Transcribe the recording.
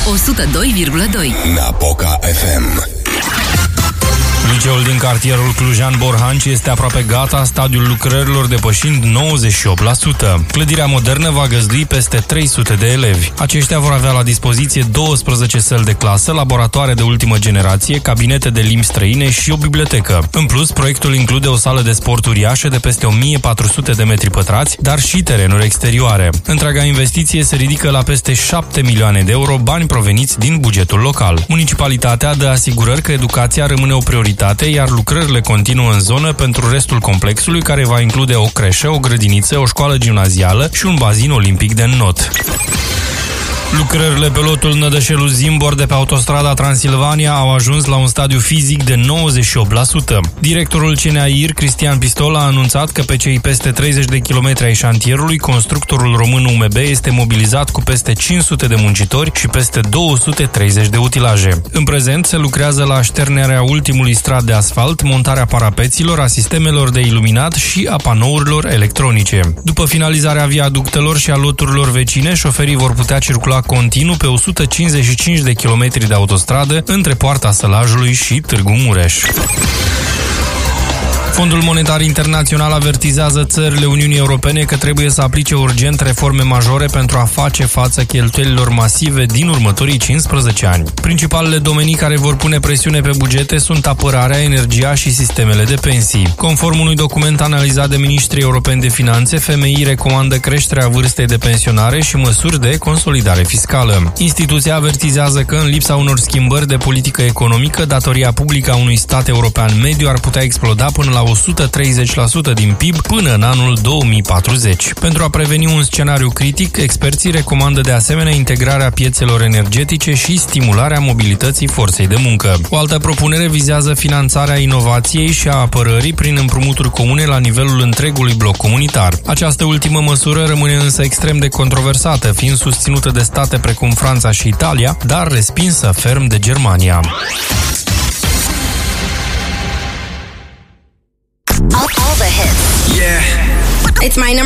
102,2. Napoca FM. Liceul din cartierul Clujan-Borhanci este aproape gata, stadiul lucrărilor depășind 98%. Clădirea modernă va găzdui peste 300 de elevi. Aceștia vor avea la dispoziție 12 săli de clasă, laboratoare de ultimă generație, cabinete de limbi străine și o bibliotecă. În plus, proiectul include o sală de sport uriașă de peste 1400 de metri pătrați, dar și terenuri exterioare. Întreaga investiție se ridică la peste 7 milioane de euro, bani proveniți din bugetul local. Municipalitatea dă asigurări că educația rămâne o prioritate, iar lucrările continuă în zonă pentru restul complexului, care va include o creșă, o grădiniță, o școală gimnazială și un bazin olimpic de înot. Lucrările pe lotul Nădășelu-Zimbor de pe autostrada Transilvania au ajuns la un stadiu fizic de 98%. Directorul CNAIR, Cristian Pistol, a anunțat că pe cei peste 30 de kilometri ai șantierului, constructorul român UMB este mobilizat cu peste 500 de muncitori și peste 230 de utilaje. În prezent se lucrează la așternerea ultimului strat de asfalt, montarea parapeților, a sistemelor de iluminat și a panourilor electronice. După finalizarea viaductelor și a loturilor vecine, șoferii vor putea circula continuu pe 155 de kilometri de autostradă între Poarta Sălajului și Târgu Mureș. Fondul Monetar Internațional avertizează țările Uniunii Europene că trebuie să aplice urgent reforme majore pentru a face față cheltuielilor masive din următorii 15 ani. Principalele domenii care vor pune presiune pe bugete sunt apărarea, energia și sistemele de pensii. Conform unui document analizat de ministrii europeni de finanțe, FMI recomandă creșterea vârstei de pensionare și măsuri de consolidare fiscală. Instituția avertizează că, în lipsa unor schimbări de politică economică, datoria publică a unui stat european mediu ar putea exploda până la 130% din PIB până în anul 2040. Pentru a preveni un scenariu critic, experții recomandă de asemenea integrarea piețelor energetice și stimularea mobilității forței de muncă. O altă propunere vizează finanțarea inovației și a apărării prin împrumuturi comune la nivelul întregului bloc comunitar. Această ultimă măsură rămâne însă extrem de controversată, fiind susținută de state precum Franța și Italia, dar respinsă ferm de Germania. All the hits. Yeah. It's my number